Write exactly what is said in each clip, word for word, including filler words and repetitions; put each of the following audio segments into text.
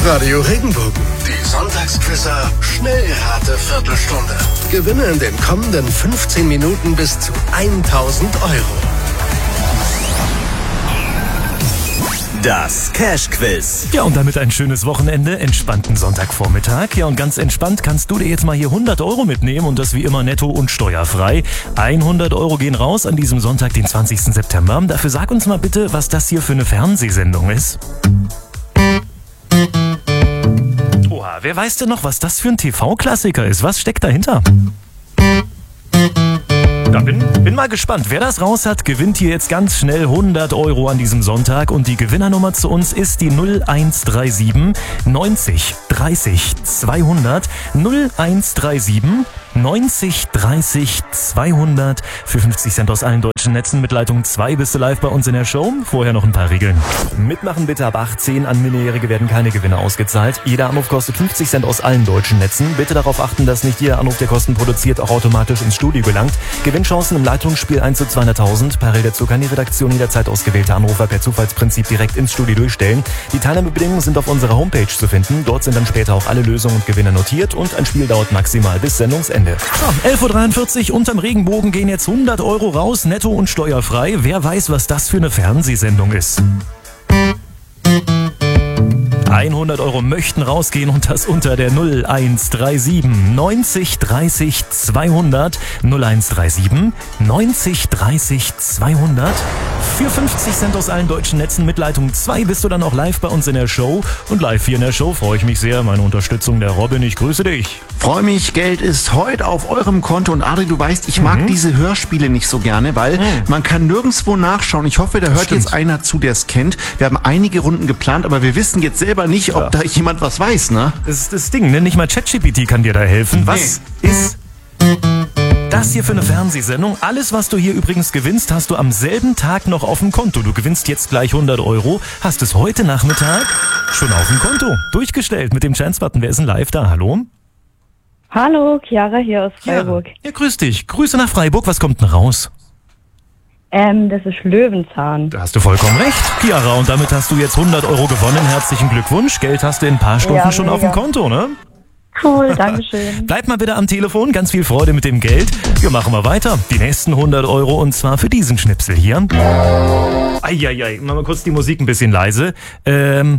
Radio Regenbogen. Die Sonntagsquizzer Schnellrate Viertelstunde. Gewinne in den kommenden fünfzehn Minuten bis zu tausend Euro. Das Cash-Quiz. Ja, und damit ein schönes Wochenende, entspannten Sonntagvormittag. Ja, und ganz entspannt kannst du dir jetzt mal hier hundert Euro mitnehmen und das wie immer netto und steuerfrei. hundert Euro gehen raus an diesem Sonntag, den zwanzigsten September. Dafür sag uns mal bitte, was das hier für eine Fernsehsendung ist. Oha, wer weiß denn noch, was das für ein T V-Klassiker ist? Was steckt dahinter? Ja, bin, bin mal gespannt. Wer das raus hat, gewinnt hier jetzt ganz schnell hundert Euro an diesem Sonntag. Und die Gewinnernummer zu uns ist die null eins drei sieben neunzig dreißig zweihundert. null eins drei sieben neunzig dreißig zweihundert. Für fünfzig Cent aus allen deutschen Netzen. Mit Leitung zwei bist du live bei uns in der Show. Vorher noch ein paar Regeln. Mitmachen bitte ab achtzehn. An Minderjährige werden keine Gewinne ausgezahlt. Jeder Anruf kostet fünfzig Cent aus allen deutschen Netzen. Bitte darauf achten, dass nicht jeder Anruf, der Kosten produziert, auch automatisch ins Studio gelangt. Gewinnchancen im Leitungsspiel eins zu zweihunderttausend. Parallel dazu kann die Redaktion jederzeit ausgewählte Anrufer per Zufallsprinzip direkt ins Studio durchstellen. Die Teilnahmebedingungen sind auf unserer Homepage zu finden. Dort sind dann später auch alle Lösungen und Gewinne notiert und ein Spiel dauert maximal bis Sendungsende. So, elf Uhr dreiundvierzig, unterm Regenbogen gehen jetzt hundert Euro raus, netto und steuerfrei. Wer weiß, was das für eine Fernsehsendung ist? hundert Euro möchten rausgehen und das unter der null eins drei sieben neunzig dreißig zweihundert. null eins drei sieben neunzig dreißig zweihundert. Für fünfzig Cent aus allen deutschen Netzen mit Leitung zwei bist du dann auch live bei uns in der Show. Und live hier in der Show freue ich mich sehr. Meine Unterstützung der Robin, ich grüße dich. Freue mich, Geld ist heute auf eurem Konto. Und Adri, du weißt, ich mag mhm. diese Hörspiele nicht so gerne, weil mhm. man kann nirgendwo nachschauen. Ich hoffe, da hört Stimmt. jetzt einer zu, der es kennt. Wir haben einige Runden geplant, aber wir wissen jetzt selber nicht, ob ja. da jemand was weiß, ne? Das ist das Ding, ne? Nicht mal ChatGPT kann dir da helfen. Was nee. ist das hier für eine Fernsehsendung? Alles, was du hier übrigens gewinnst, hast du am selben Tag noch auf dem Konto. Du gewinnst jetzt gleich hundert Euro, hast es heute Nachmittag schon auf dem Konto. Durchgestellt mit dem Chance-Button. Wer ist denn live da? Hallo? Hallo, Chiara hier aus Freiburg. Ja, ja, grüß dich. Grüße nach Freiburg. Was kommt denn raus? Ähm, das ist Löwenzahn. Da hast du vollkommen recht, Chiara. Und damit hast du jetzt hundert Euro gewonnen. Herzlichen Glückwunsch. Geld hast du in ein paar Stunden ja, schon mega. Auf dem Konto, ne? Cool, dankeschön. Bleib mal bitte am Telefon. Ganz viel Freude mit dem Geld. Wir machen mal weiter. Die nächsten hundert Euro und zwar für diesen Schnipsel hier. Eieiei, machen wir kurz die Musik ein bisschen leise. Ähm,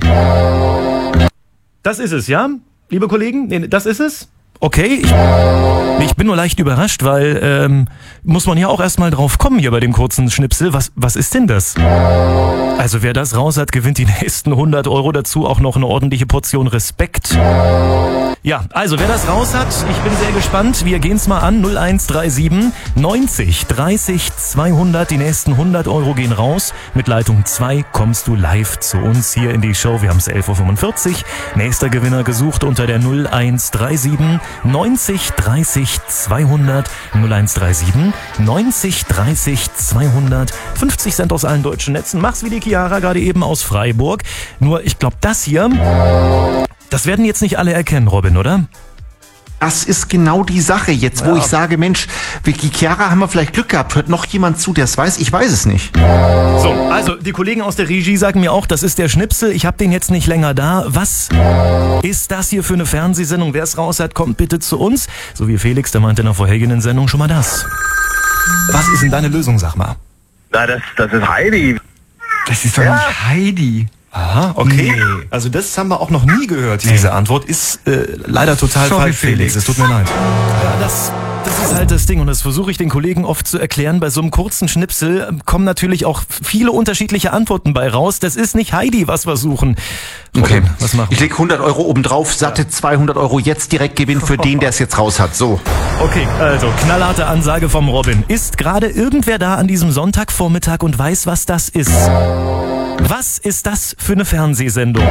das ist es, ja? Liebe Kollegen, nee, das ist es? Okay, ich, ich bin nur leicht überrascht, weil ähm, muss man ja auch erstmal drauf kommen hier bei dem kurzen Schnipsel. Was, was ist denn das? Also wer das raus hat, gewinnt die nächsten hundert Euro, dazu auch noch eine ordentliche Portion Respekt. Ja, also wer das raus hat, ich bin sehr gespannt. Wir gehen's mal an. null eins drei sieben neunzig dreißig zweihundert. Die nächsten hundert Euro gehen raus. Mit Leitung zwei kommst du live zu uns hier in die Show. Wir haben's elf Uhr fünfundvierzig. Nächster Gewinner gesucht unter der null eins drei sieben neunzig dreißig zweihundert. null eins drei sieben neunzig dreißig zweihundert. fünfzig Cent aus allen deutschen Netzen. Mach's wie die Chiara gerade eben aus Freiburg. Nur ich glaube, das hier, das werden jetzt nicht alle erkennen, Robin, oder? Das ist genau die Sache jetzt, wo ja. ich sage, Mensch, wie Chiara, haben wir vielleicht Glück gehabt. Hört noch jemand zu, der es weiß? Ich weiß es nicht. So, also die Kollegen aus der Regie sagen mir auch, das ist der Schnipsel. Ich habe den jetzt nicht länger da. Was ist das hier für eine Fernsehsendung? Wer es raus hat, kommt bitte zu uns. So wie Felix, der meinte in der vorhergehenden Sendung schon mal das. Was ist denn deine Lösung, sag mal? Na, das, das ist Heidi. Das ist doch ja. nicht Heidi. Aha, okay. Nee. Also das haben wir auch noch nie gehört, diese nee. Antwort. Ist äh, leider total Sorry, falsch, Felix. Felix. Es tut mir leid. Ja, das, das ist halt das Ding und das versuche ich den Kollegen oft zu erklären. Bei so einem kurzen Schnipsel kommen natürlich auch viele unterschiedliche Antworten bei raus. Das ist nicht Heidi, was wir suchen. Okay, Robin, was machen wir? Ich leg hundert Euro obendrauf, satte ja. zweihundert Euro jetzt direkt Gewinn für den, der es jetzt raus hat. So. Okay, also knallharte Ansage vom Robin. Ist gerade irgendwer da an diesem Sonntagvormittag und weiß, was das ist? Was ist das für eine Fernsehsendung?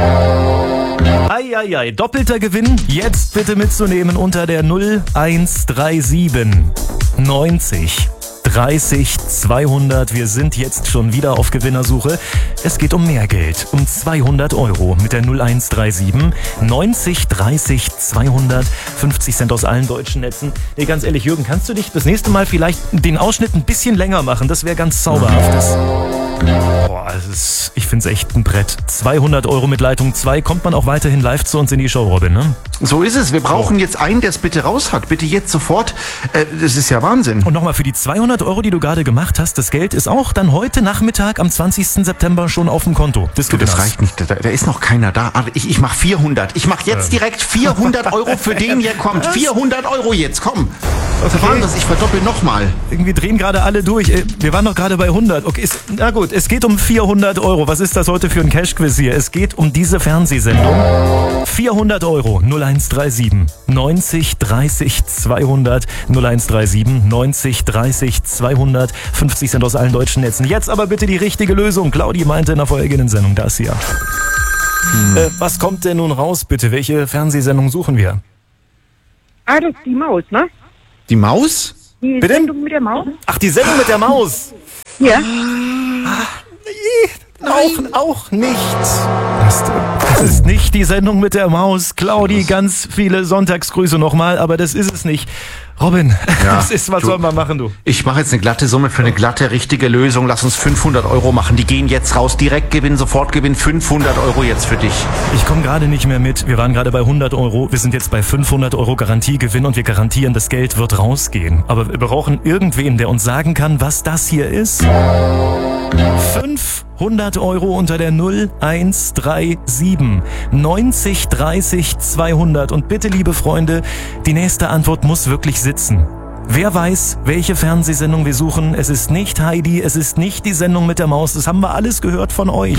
Eieiei, doppelter Gewinn, jetzt bitte mitzunehmen unter der null eins drei sieben neunzig dreißig, zweihundert. Wir sind jetzt schon wieder auf Gewinnersuche. Es geht um mehr Geld, um zweihundert Euro mit der null eins drei sieben neunzig dreißig zweihundert, fünfzig Cent aus allen deutschen Netzen. Nee, ganz ehrlich, Jürgen, kannst du dich das nächste Mal vielleicht den Ausschnitt ein bisschen länger machen? Das wäre ganz zauberhaftes. Boah, es ist, ich finde es echt ein Brett. zweihundert Euro mit Leitung zwei. Kommt man auch weiterhin live zu uns in die Show, Robin, ne? So ist es. Wir brauchen jetzt einen, der es bitte raus hat. Bitte jetzt sofort. Äh, das ist ja Wahnsinn. Und nochmal für die zweihundert Euro, die du gerade gemacht hast, das Geld ist auch dann heute Nachmittag am zwanzigsten September schon auf dem Konto. Das, du, das reicht nicht. Da, da ist noch keiner da. Ich, ich mach vierhundert. Ich mach jetzt direkt vierhundert Euro für den hier kommt. vierhundert Euro jetzt, komm. Okay. Was war das? Ich verdoppel nochmal. Irgendwie drehen gerade alle durch. Wir waren doch gerade bei hundert. Okay, ist, na gut, es geht um vierhundert Euro. Was ist das heute für ein Cash-Quiz hier? Es geht um diese Fernsehsendung. vierhundert Euro, null eins drei sieben neunzig dreißig zweihundert, null eins drei sieben neunzig dreißig zweihundert, fünfzig Cent aus allen deutschen Netzen. Jetzt aber bitte die richtige Lösung. Claudi meinte in der vorhergehenden Sendung das hier. Hm. Äh, was kommt denn nun raus, bitte? Welche Fernsehsendung suchen wir? Ah, das ist die Maus, ne? Die Maus? Die Bitte? Sendung mit der Maus? Ach, die Sendung mit der Maus. Ja. Ah, nee, auch, auch nicht. Das, das ist nicht die Sendung mit der Maus. Claudi, ganz viele Sonntagsgrüße nochmal, aber das ist es nicht. Robin, ja, das ist, was du, soll man machen, du? Ich mache jetzt eine glatte Summe für eine glatte, richtige Lösung. Lass uns fünfhundert Euro machen. Die gehen jetzt raus. Direktgewinn, Sofortgewinn. fünfhundert Euro jetzt für dich. Ich komme gerade nicht mehr mit. Wir waren gerade bei hundert Euro. Wir sind jetzt bei fünfhundert Euro Garantiegewinn und wir garantieren, das Geld wird rausgehen. Aber wir brauchen irgendwen, der uns sagen kann, was das hier ist. fünfhundert Euro unter der null eins drei sieben neunzig dreißig zweihundert. Und bitte, liebe Freunde, die nächste Antwort muss wirklich sitzen. Wer weiß, welche Fernsehsendung wir suchen? Es ist nicht Heidi, es ist nicht die Sendung mit der Maus. Das haben wir alles gehört von euch.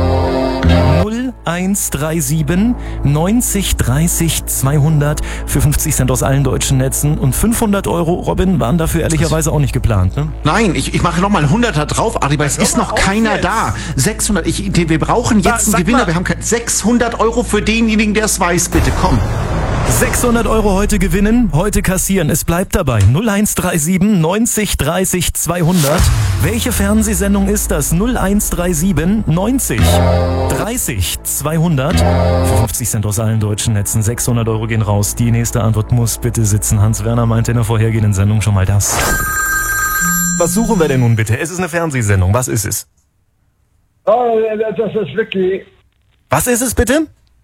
null eins drei sieben neunzig dreißig zweihundert für fünfzig Cent aus allen deutschen Netzen. Und fünfhundert Euro, Robin, waren dafür ehrlicherweise auch nicht geplant, ne? Nein, ich, ich mache nochmal einen Hunderter drauf, Adi, weil es ist noch keiner da. sechshundert, ich, wir brauchen jetzt einen Gewinner. Wir haben kein, sechshundert Euro für denjenigen, der es weiß, bitte, komm. sechshundert Euro heute gewinnen, heute kassieren. Es bleibt dabei. null eins drei sieben neunzig dreißig zweihundert. Welche Fernsehsendung ist das? null eins drei sieben neunzig dreißig zweihundert. Für fünfzig Cent aus allen deutschen Netzen. sechshundert Euro gehen raus. Die nächste Antwort muss bitte sitzen. Hans Werner meinte in der vorhergehenden Sendung schon mal das. Was suchen wir denn nun bitte? Es ist eine Fernsehsendung. Was ist es? Oh, das ist Vicky. Was ist es bitte?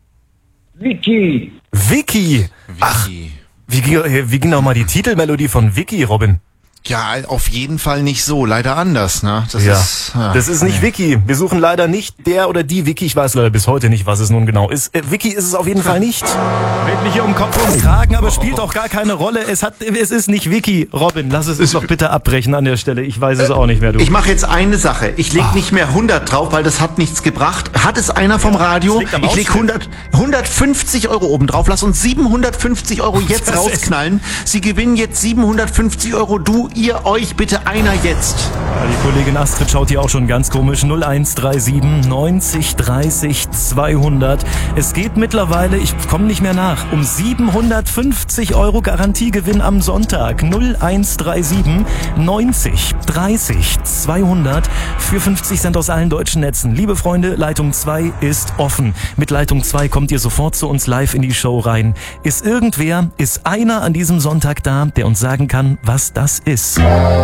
Vicky. Vicky. Ach, wie, wie ging nochmal die Titelmelodie von Vicky, Robin? Ja, auf jeden Fall nicht so. Leider anders, ne? Das ja. ist, ja. Das ist nicht Vicky. Wir suchen leider nicht der oder die Vicky. Ich weiß leider bis heute nicht, was es nun genau ist. Äh, Vicky ist es auf jeden Fall nicht. Red mich hier um Kopf und Kragen, aber spielt auch gar keine Rolle. Es hat, es ist nicht Vicky. Robin, lass es uns doch bitte abbrechen an der Stelle. Ich weiß es auch nicht mehr, du. Ich mache jetzt eine Sache. Ich leg nicht mehr hundert drauf, weil das hat nichts gebracht. Hat es einer vom Radio? Ich leg hundert, hundertfünfzig Euro oben drauf. Lass uns siebenhundertfünfzig Euro jetzt das rausknallen. Sie gewinnen jetzt siebenhundertfünfzig Euro. Du, ihr, euch, bitte einer jetzt. Ja, die Kollegin Astrid schaut hier auch schon ganz komisch. null eins drei sieben neunzig dreißig zweihundert. Es geht mittlerweile, ich komme nicht mehr nach, um siebenhundertfünfzig Euro Garantiegewinn am Sonntag. null eins drei sieben neunzig dreißig zweihundert für fünfzig Cent aus allen deutschen Netzen. Liebe Freunde, Leitung zwei ist offen. Mit Leitung zwei kommt ihr sofort zu uns live in die Show rein. Ist irgendwer, ist einer an diesem Sonntag da, der uns sagen kann, was das ist?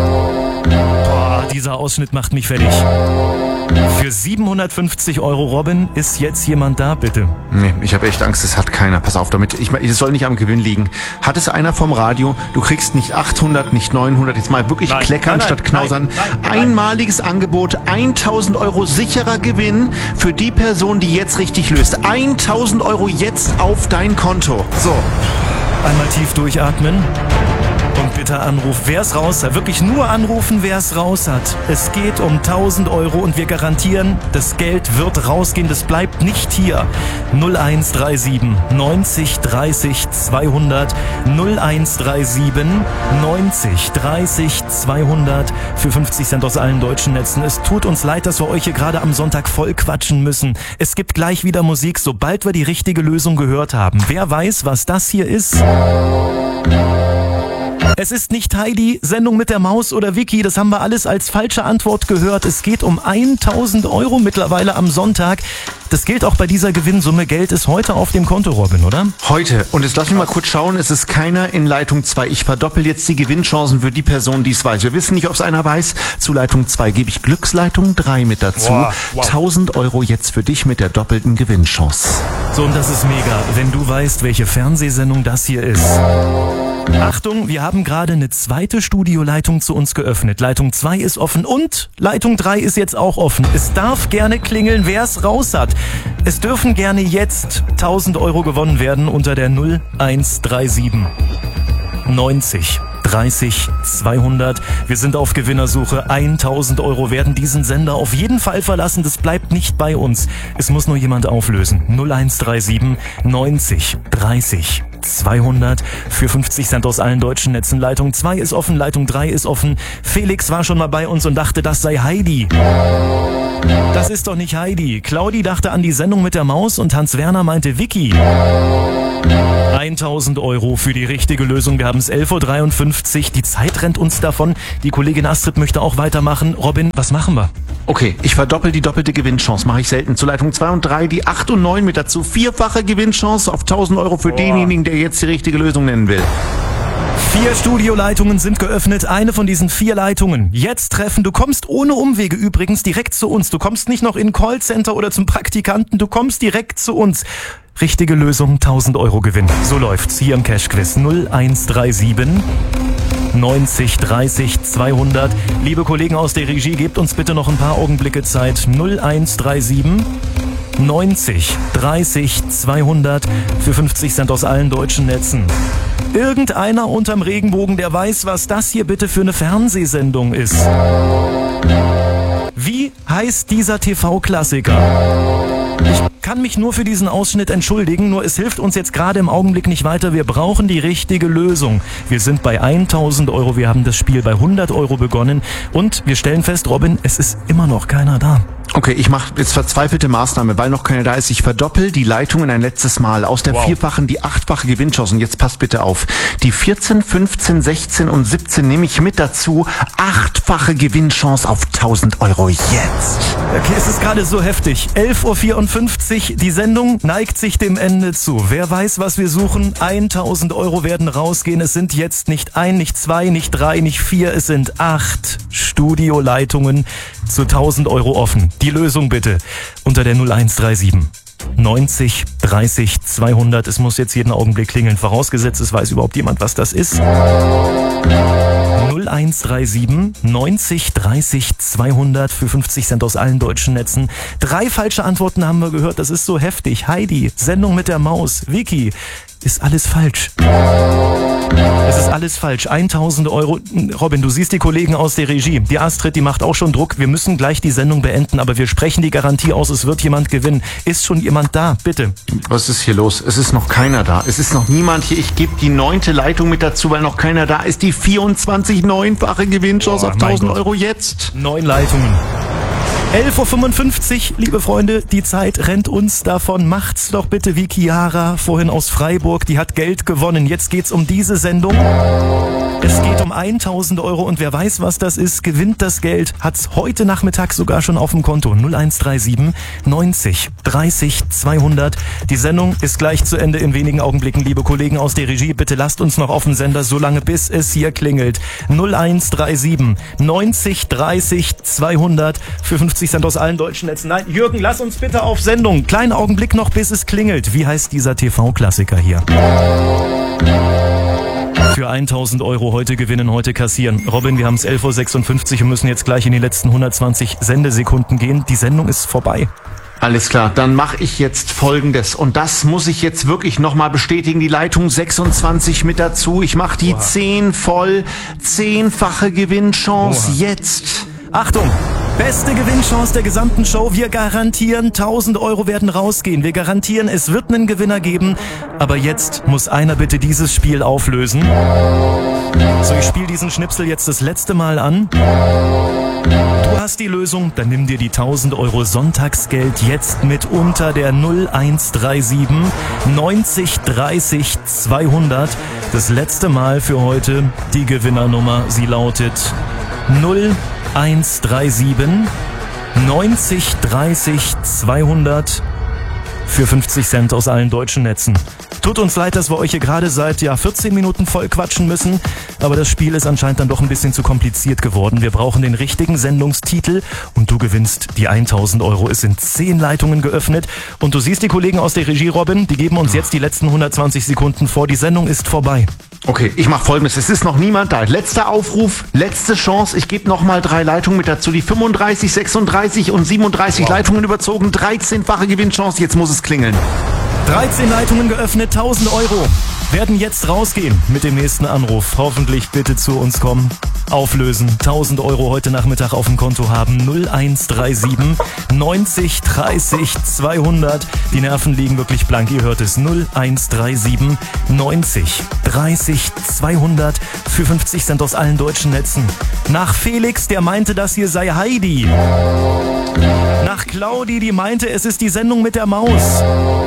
Boah, dieser Ausschnitt macht mich fertig. Für siebenhundertfünfzig Euro, Robin, ist jetzt jemand da, bitte? Nee, ich habe echt Angst, es hat keiner. Pass auf damit. Ich, es soll nicht am Gewinn liegen. Hat es einer vom Radio? Du kriegst nicht achthundert, nicht neunhundert. Jetzt mal wirklich nein, kleckern nein, statt knausern. Nein, nein, nein, Einmaliges nein. Angebot, tausend Euro sicherer Gewinn für die Person, die jetzt richtig löst. tausend Euro jetzt auf dein Konto. So. Einmal tief durchatmen. Und bitte anrufen, wer es raus hat. Wirklich nur anrufen, wer es raus hat. Es geht um tausend Euro und wir garantieren, das Geld wird rausgehen. Das bleibt nicht hier. null eins drei sieben neunzig dreißig zweihundert. null eins drei sieben neunzig dreißig zweihundert für fünfzig Cent aus allen deutschen Netzen. Es tut uns leid, dass wir euch hier gerade am Sonntag voll quatschen müssen. Es gibt gleich wieder Musik, sobald wir die richtige Lösung gehört haben. Wer weiß, was das hier ist? Es ist nicht Heidi, Sendung mit der Maus oder Vicky, das haben wir alles als falsche Antwort gehört. Es geht um tausend Euro mittlerweile am Sonntag. Das gilt auch bei dieser Gewinnsumme. Geld ist heute auf dem Konto, Robin, oder? Heute. Und jetzt lass mich mal kurz schauen, es ist keiner in Leitung zwei. Ich verdoppel jetzt die Gewinnchancen für die Person, die es weiß. Wir wissen nicht, ob es einer weiß. Zu Leitung zwei gebe ich Glücksleitung drei mit dazu. Wow, wow. tausend Euro jetzt für dich mit der doppelten Gewinnchance. So, und das ist mega, wenn du weißt, welche Fernsehsendung das hier ist. Achtung, wir haben gerade eine zweite Studioleitung zu uns geöffnet. Leitung zwei ist offen und Leitung drei ist jetzt auch offen. Es darf gerne klingeln, wer es raus hat. Es dürfen gerne jetzt tausend Euro gewonnen werden unter der null eins drei sieben neunzig dreißig zweihundert. Wir sind auf Gewinnersuche. tausend Euro werden diesen Sender auf jeden Fall verlassen. Das bleibt nicht bei uns. Es muss nur jemand auflösen. null eins drei sieben neunzig dreißig zweihundert für fünfzig Cent aus allen deutschen Netzen. Leitung zwei ist offen, Leitung drei ist offen. Felix war schon mal bei uns und dachte, das sei Heidi. Das ist doch nicht Heidi. Claudi dachte an die Sendung mit der Maus und Hans-Werner meinte Vicky. tausend Euro für die richtige Lösung. Wir haben es elf Uhr dreiundfünfzig. Die Zeit rennt uns davon. Die Kollegin Astrid möchte auch weitermachen. Robin, was machen wir? Okay, ich verdoppel die doppelte Gewinnchance. Mache ich selten. Zu Leitung zwei und drei die acht und neun mit dazu. Vierfache Gewinnchance auf tausend Euro für Boah. denjenigen, der jetzt die richtige Lösung nennen will. Vier Studioleitungen sind geöffnet. Eine von diesen vier Leitungen jetzt treffen. Du kommst ohne Umwege übrigens direkt zu uns. Du kommst nicht noch in ein Callcenter oder zum Praktikanten. Du kommst direkt zu uns. Richtige Lösung, tausend Euro Gewinn. So läuft's hier im Cash-Quiz. null eins drei sieben neunzig dreißig zweihundert. Liebe Kollegen aus der Regie, gebt uns bitte noch ein paar Augenblicke Zeit. null eins drei sieben neunzig dreißig zweihundert für fünfzig Cent aus allen deutschen Netzen. Irgendeiner unterm Regenbogen, der weiß, was das hier bitte für eine Fernsehsendung ist. Wie heißt dieser T V-Klassiker? Ich kann mich nur für diesen Ausschnitt entschuldigen, nur es hilft uns jetzt gerade im Augenblick nicht weiter. Wir brauchen die richtige Lösung. Wir sind bei tausend Euro, wir haben das Spiel bei hundert Euro begonnen und wir stellen fest, Robin, es ist immer noch keiner da. Okay, ich mache jetzt verzweifelte Maßnahme, weil noch keiner da ist. Ich verdoppel die Leitungen ein letztes Mal. Aus der wow. vierfachen die achtfache Gewinnchance. Und jetzt passt bitte auf. Die vierzehn, fünfzehn, sechzehn und siebzehn nehme ich mit dazu. Achtfache Gewinnchance auf tausend Euro jetzt. Okay, es ist gerade so heftig. elf Uhr vierundfünfzig, die Sendung neigt sich dem Ende zu. Wer weiß, was wir suchen? tausend Euro werden rausgehen. Es sind jetzt nicht ein, nicht zwei, nicht drei, nicht vier. Es sind acht Studioleitungen zu tausend Euro offen. Die Lösung bitte unter der null eins drei sieben neunzig dreißig zweihundert. Es muss jetzt jeden Augenblick klingeln. Vorausgesetzt, es weiß überhaupt jemand, was das ist. null eins drei sieben neunzig dreißig zweihundert für fünfzig Cent aus allen deutschen Netzen. Drei falsche Antworten haben wir gehört. Das ist so heftig. Heidi, Sendung mit der Maus, Vicky, ist alles falsch. Es ist alles falsch. tausend Euro. Robin, du siehst die Kollegen aus der Regie. Die Astrid, die macht auch schon Druck. Wir müssen gleich die Sendung beenden, aber wir sprechen die Garantie aus, es wird jemand gewinnen. Ist schon jemand da? Bitte. Was ist hier los? Es ist noch keiner da. Es ist noch niemand hier. Ich gebe die neunte Leitung mit dazu, weil noch keiner da ist. Die vierundzwanzig neunfache Gewinnchance auf tausend Euro jetzt. Neun Leitungen. elf Uhr fünfundfünfzig, liebe Freunde, die Zeit rennt uns davon. Macht's doch bitte wie Chiara, vorhin aus Freiburg, die hat Geld gewonnen. Jetzt geht's um diese Sendung. Es geht um tausend Euro und wer weiß, was das ist, gewinnt das Geld, hat's heute Nachmittag sogar schon auf dem Konto. null eins drei sieben neunzig dreißig zweihundert. Die Sendung ist gleich zu Ende in wenigen Augenblicken, liebe Kollegen aus der Regie. Bitte lasst uns noch auf dem Sender, solange bis es hier klingelt. null eins drei sieben neunzig dreißig zweihundert für fünfzig Cent aus allen deutschen Netzen. Nein, Jürgen, lass uns bitte auf Sendung. Kleinen Augenblick noch, bis es klingelt. Wie heißt dieser T V-Klassiker hier? Für tausend Euro heute gewinnen, heute kassieren. Robin, wir haben es elf Uhr sechsundfünfzig und müssen jetzt gleich in die letzten hundertzwanzig Sendesekunden gehen. Die Sendung ist vorbei. Alles klar, dann mache ich jetzt Folgendes. Und das muss ich jetzt wirklich nochmal bestätigen. Die Leitung sechsundzwanzig mit dazu. Ich mache die zehn voll. Zehnfache Gewinnchance Oha. Jetzt. Achtung! Beste Gewinnchance der gesamten Show. Wir garantieren, tausend Euro werden rausgehen. Wir garantieren, es wird einen Gewinner geben. Aber jetzt muss einer bitte dieses Spiel auflösen. So, ich spiele diesen Schnipsel jetzt das letzte Mal an. Du hast die Lösung, dann nimm dir die tausend Euro Sonntagsgeld jetzt mit unter der null eins drei sieben neunzig dreißig zweihundert. Das letzte Mal für heute die Gewinnernummer. Sie lautet null eins drei sieben neunzig dreißig zweihundert für fünfzig Cent aus allen deutschen Netzen. Tut uns leid, dass wir euch hier gerade seit ja, vierzehn Minuten voll quatschen müssen, aber das Spiel ist anscheinend dann doch ein bisschen zu kompliziert geworden. Wir brauchen den richtigen Sendungstitel und du gewinnst die tausend Euro. Es sind zehn Leitungen geöffnet und du siehst die Kollegen aus der Regie, Robin, die geben uns jetzt die letzten hundertzwanzig Sekunden vor. Die Sendung ist vorbei. Okay, ich mache Folgendes. Es ist noch niemand da. Letzter Aufruf, letzte Chance. Ich gebe nochmal drei Leitungen mit dazu. Die fünfunddreißig, sechsunddreißig und siebenunddreißig wow. Leitungen überzogen. dreizehnfache Gewinnchance. Jetzt muss es klingeln. dreizehn Leitungen geöffnet, tausend Euro werden jetzt rausgehen mit dem nächsten Anruf. Hoffentlich bitte zu uns kommen, auflösen, tausend Euro heute Nachmittag auf dem Konto haben. null eins drei sieben neunzig dreißig zweihundert. Die Nerven liegen wirklich blank, ihr hört es. null eins drei sieben neunzig dreißig zweihundert für fünfzig Cent aus allen deutschen Netzen. Nach Felix, der meinte, das hier sei Heidi. Nach Claudi, die meinte, es ist die Sendung mit der Maus.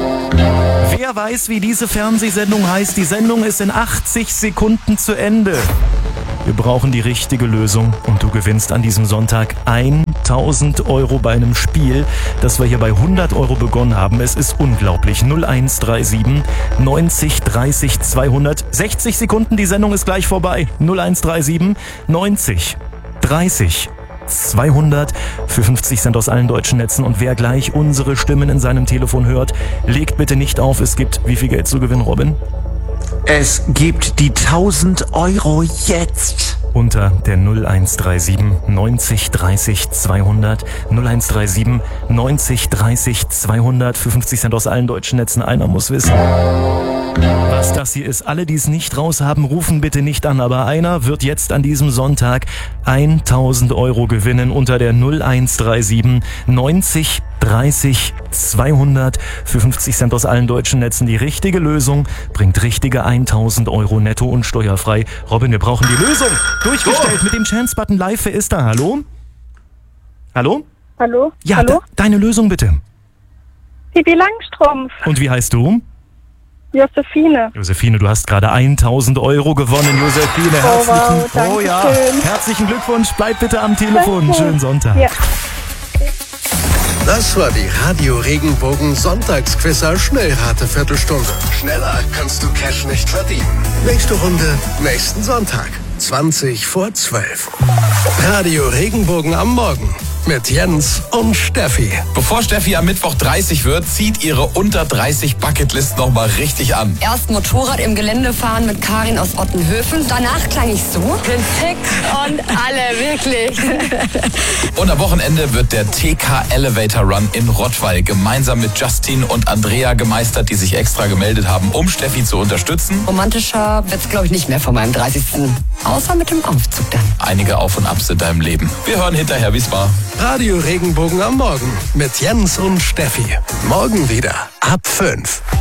Wer weiß, wie diese Fernsehsendung heißt? Die Sendung ist in achtzig Sekunden zu Ende. Wir brauchen die richtige Lösung und du gewinnst an diesem Sonntag tausend Euro bei einem Spiel, das wir hier bei hundert Euro begonnen haben. Es ist unglaublich. null eins drei sieben neunzig dreißig zweihundert. sechzig Sekunden, die Sendung ist gleich vorbei. null eins drei sieben neunzig dreißig zweihundert für fünfzig Cent aus allen deutschen Netzen. Und wer gleich unsere Stimmen in seinem Telefon hört, legt bitte nicht auf. Es gibt wie viel Geld zu gewinnen, Robin? Es gibt die tausend Euro jetzt. Unter der null eins drei sieben neunzig dreißig zweihundert. null eins drei sieben neunzig dreißig zweihundert für fünfzig Cent aus allen deutschen Netzen. Einer muss wissen, was das hier ist. Alle, die es nicht raus haben, rufen bitte nicht an. Aber einer wird jetzt an diesem Sonntag tausend Euro gewinnen unter der null eins drei sieben neunzig dreißig zweihundert für fünfzig Cent aus allen deutschen Netzen. Die richtige Lösung bringt richtige tausend Euro netto und steuerfrei. Robin, wir brauchen die Lösung. Durchgestellt mit dem Chance-Button live. Wer ist da? Hallo? Hallo? Hallo? Ja, Hallo? De- deine Lösung bitte. Pippi Langstrumpf. Und wie heißt du? Josephine. Josephine, du hast gerade tausend Euro gewonnen, Josephine. Oh, Herzlichen, wow, oh ja, schön. herzlichen Glückwunsch. Bleib bitte am Telefon. Danke. Schönen Sonntag. Ja. Das war die Radio Regenbogen Sonntagsquizzer Schnellrate-Viertelstunde. Schneller kannst du Cash nicht verdienen. Nächste Runde, nächsten Sonntag, zwanzig vor zwölf. Radio Regenbogen am Morgen mit Jens und Steffi. Bevor Steffi am Mittwoch dreißig wird, zieht ihre unter dreißig Bucketlist noch mal richtig an. Erst Motorrad im Gelände fahren mit Karin aus Ottenhöfen. Danach klang ich so. Bin fix und alle, wirklich. Und am Wochenende wird der T K Elevator Run in Rottweil gemeinsam mit Justin und Andrea gemeistert, die sich extra gemeldet haben, um Steffi zu unterstützen. Romantischer wird's, glaube ich, nicht mehr von meinem dreißigsten Außer mit dem Aufzug dann. Einige Auf und Abs in deinem Leben. Wir hören hinterher, wie's war. Radio Regenbogen am Morgen mit Jens und Steffi. Morgen wieder ab fünf.